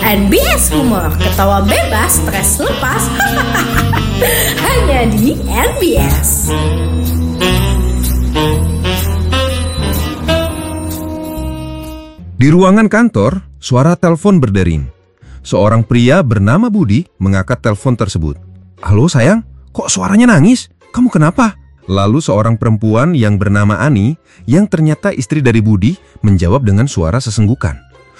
NBS Humor, ketawa bebas, stres lepas. Hanya di NBS. Di ruangan kantor, suara telepon berdering. Seorang pria bernama Budi mengangkat telepon tersebut. "Halo sayang, kok suaranya nangis? Kamu kenapa?" Lalu seorang perempuan yang bernama Ani, yang ternyata istri dari Budi, menjawab dengan suara sesenggukan.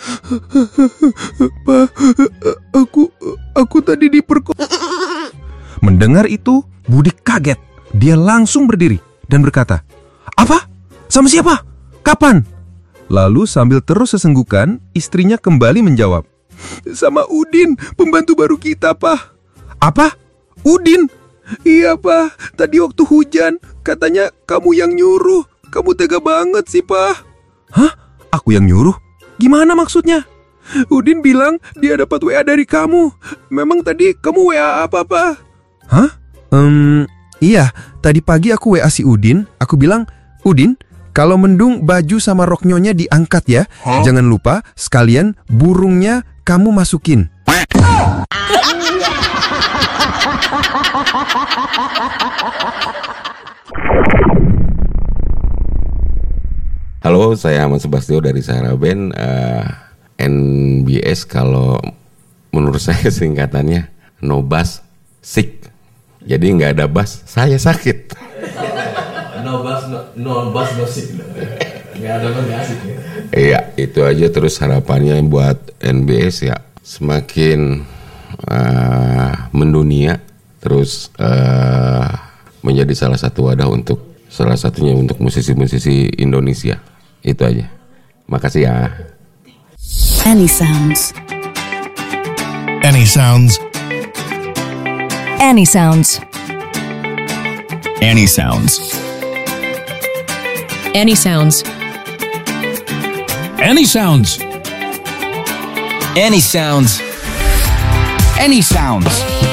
"Pak, aku tadi diperkosa." Mendengar itu, Budi kaget. Dia langsung berdiri dan berkata, "Apa? Sama siapa? Kapan?" Lalu sambil terus sesenggukan, istrinya kembali menjawab, "Sama Udin, pembantu baru kita, Pak." "Apa? Udin?" "Iya, Pak. Tadi waktu hujan, katanya kamu yang nyuruh. Kamu tega banget sih, Pak." "Hah? Aku yang nyuruh? Gimana maksudnya?" "Udin bilang dia dapat WA dari kamu. Memang tadi kamu WA apa, Pak?" "Hah? Iya, tadi pagi aku WA si Udin. Aku bilang, 'Udin, kalau mendung baju sama rok nyonya diangkat ya. Jangan lupa sekalian burungnya kamu masukin.'" Halo, saya Ahmad Subastio dari Sarah Band. NBS kalau menurut saya singkatannya no bass sick. Jadi nggak ada bass, saya sakit. No bass no sick. Nggak ada bass nggak asik ya. Iya, itu aja. Terus harapannya buat NBS ya semakin mendunia, terus menjadi salah satunya untuk musisi-musisi Indonesia. Itu aja. Makasih ya. Any sounds. Any sounds. Any sounds. Any sounds. Any sounds. Any sounds. Any sounds. Any sounds.